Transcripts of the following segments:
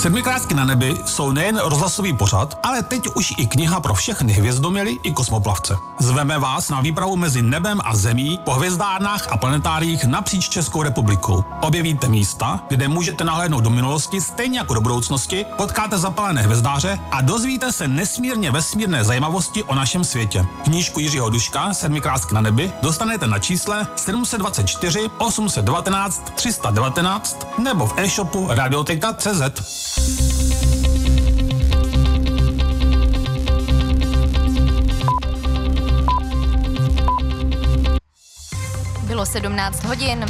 Sedmikrásky na nebi jsou nejen rozhlasový pořad, ale teď už i kniha pro všechny hvězdoměly i kosmoplavce. Zveme vás na výpravu mezi nebem a zemí po hvězdárnách a planetáriích napříč Českou republikou. Objevíte místa, kde můžete nahlédnout do minulosti stejně jako do budoucnosti, potkáte zapalené hvězdáře a dozvíte se nesmírně vesmírné zajímavosti o našem světě. Knížku Jiřího Duška Sedmikrásky na nebi dostanete na čísle 724 819 319 nebo v e-shopu Radioteka.cz. Bylo 17 hodin.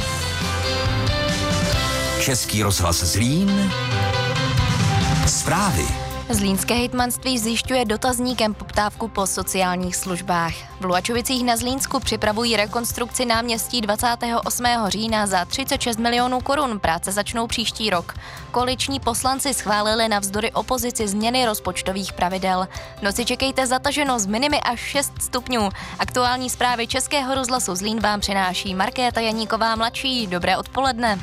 Český rozhlas Zlín. Zprávy. Zlínské hejtmanství zjišťuje dotazníkem poptávku po sociálních službách. V Luhačovicích na Zlínsku připravují rekonstrukci náměstí 28. října za 36 milionů korun. Práce začnou příští rok. Koaliční poslanci schválili navzdory opozici změny rozpočtových pravidel. V noci čekejte zataženo s minimy až 6 stupňů. Aktuální zprávy Českého rozhlasu Zlín vám přináší Markéta Janíková mladší. Dobré odpoledne.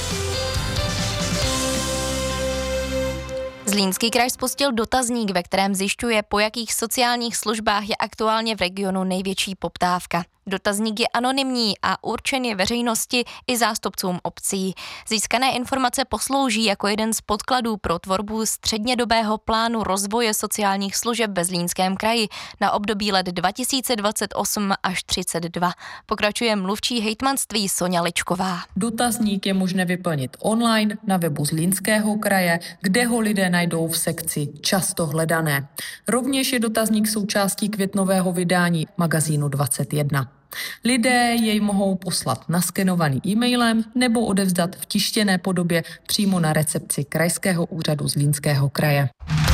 Zlínský kraj spustil dotazník, ve kterém zjišťuje, po jakých sociálních službách je aktuálně v regionu největší poptávka. Dotazník je anonymní a určen je veřejnosti i zástupcům obcí. Získané informace poslouží jako jeden z podkladů pro tvorbu střednědobého plánu rozvoje sociálních služeb ve Zlínském kraji na období let 2028 až 32. Pokračuje mluvčí hejtmanství Soňa Ličková. Dotazník je možné vyplnit online na webu Zlínského kraje, kde ho lidé najdou v sekci Často hledané. Rovněž je dotazník součástí květnového vydání magazínu 21. Lidé jej mohou poslat naskenovaný e-mailem nebo odevzdat v tištěné podobě přímo na recepci Krajského úřadu Zlínského kraje.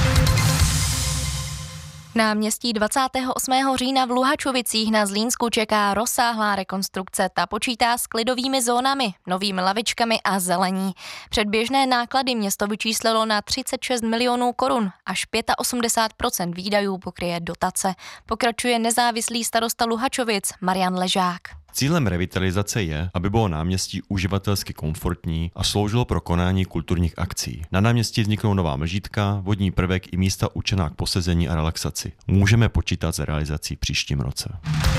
Náměstí 28. října v Luhačovicích na Zlínsku čeká rozsáhlá rekonstrukce. Ta počítá s klidovými zónami, novými lavičkami a zelení. Předběžné náklady město vyčíslilo na 36 milionů korun, až 85% výdajů pokryje dotace. Pokračuje nezávislý starosta Luhačovic Marian Ležák. Cílem revitalizace je, aby bylo náměstí uživatelsky komfortní a sloužilo pro konání kulturních akcí. Na náměstí vzniknou nová mlžítka, vodní prvek i místa určená k posezení a relaxaci. Můžeme počítat s realizací příštím roce.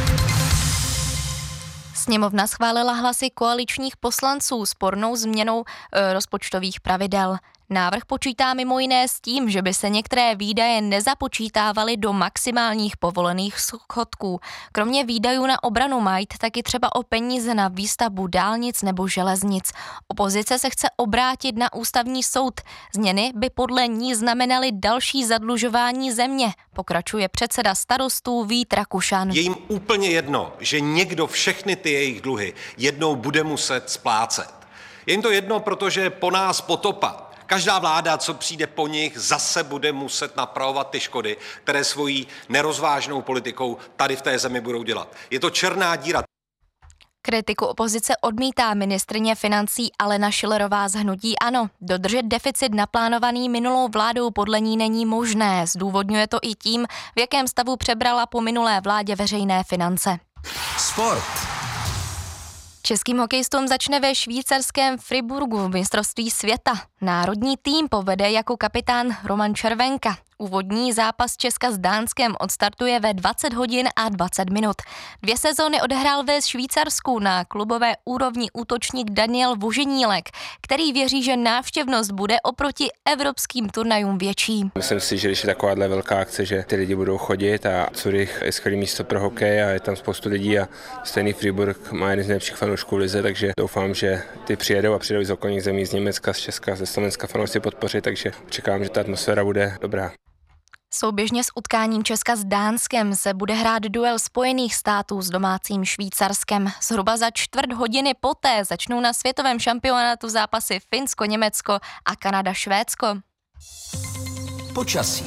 Sněmovna schválila hlasy koaličních poslanců spornou změnou rozpočtových pravidel. Návrh počítá mimo jiné s tím, že by se některé výdaje nezapočítávaly do maximálních povolených schodků. Kromě výdajů na obranu mají jít taky třeba o peníze na výstavbu dálnic nebo železnic. Opozice se chce obrátit na ústavní soud. Změny by podle ní znamenaly další zadlužování země, pokračuje předseda starostů Vít Rakušan. Je jim úplně jedno, že někdo všechny ty jejich dluhy jednou bude muset splácet. Je jim to jedno, protože po nás potopa. Každá vláda, co přijde po nich, zase bude muset napravovat ty škody, které svojí nerozvážnou politikou tady v té zemi budou dělat. Je to černá díra. Kritiku opozice odmítá ministryně financí Alena Schillerová z hnutí ANO. Dodržet deficit naplánovaný minulou vládou podle ní není možné. Zdůvodňuje to i tím, v jakém stavu přebrala po minulé vládě veřejné finance. Sport. Českým hokejistům začne ve švýcarském Friburgu mistrovství světa. Národní tým povede jako kapitán Roman Červenka. Úvodní zápas Česka s Dánskem odstartuje ve 20 hodin a 20 minut. 2 sezóny odehrál ve Švýcarsku na klubové úrovni útočník Daniel Voženílek, který věří, že návštěvnost bude oproti evropským turnajům větší. Myslím si, že když je takováhle velká akce, že ty lidi budou chodit a Zurich je skvělé místo pro hokej a je tam spoustu lidí a stejný Friburg má jeden z nejlepších fanoušků v lize, takže doufám, že ty přijedou a přijedou z okolních zemí, z Německa, z Česka, ze Slovenska fanoušci podpořit, takže čekám, že ta atmosféra bude dobrá. Souběžně s utkáním Česka s Dánskem se bude hrát duel Spojených států s domácím Švýcarskem. Zhruba za čtvrt hodiny poté začnou na světovém šampionátu zápasy Finsko, Německo a Kanada, Švédsko. Počasí.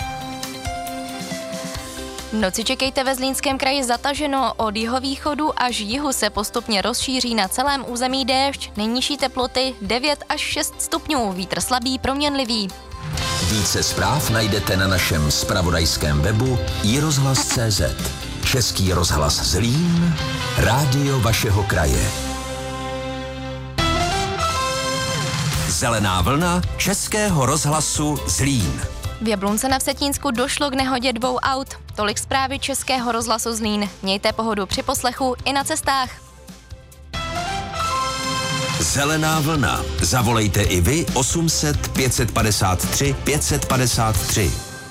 V noci čekejte ve Zlínském kraji zataženo, od jihovýchodu až jihu se postupně rozšíří na celém území déšť, nejnižší teploty 9 až 6 stupňů, vítr slabý, proměnlivý. Více zpráv najdete na našem zpravodajském webu iRozhlas.cz. Český rozhlas Zlín, rádio vašeho kraje. Zelená vlna Českého rozhlasu Zlín. V Jablunce na Vsetínsku došlo k nehodě 2 aut. Tolik zprávy Českého rozhlasu Zlín. Mějte pohodu při poslechu i na cestách. Zelená vlna. Zavolejte i vy 800 553 553.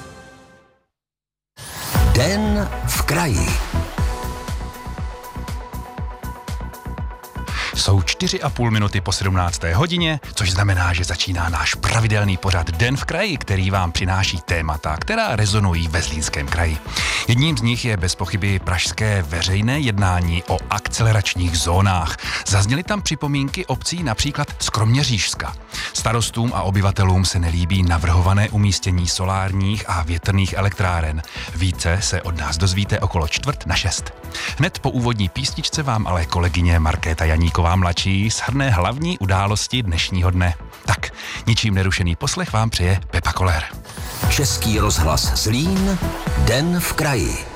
Den v kraji. Jsou 4,5 minuty po 17. hodině, což znamená, že začíná náš pravidelný pořad Den v kraji, který vám přináší témata, která rezonují ve Zlínském kraji. Jedním z nich je bez pochyby pražské veřejné jednání o akceleračních zónách. Zazněly tam připomínky obcí například z Kroměřížska. Starostům a obyvatelům se nelíbí navrhované umístění solárních a větrných elektráren. Více se od nás dozvíte okolo 5:45. Hned po úvodní písničce vám ale kolegyně Markéta Janíková mladší shrne hlavní události dnešního dne. Tak, ničím nerušený poslech vám přeje Pepa Koller. Český rozhlas Zlín, Den v kraji.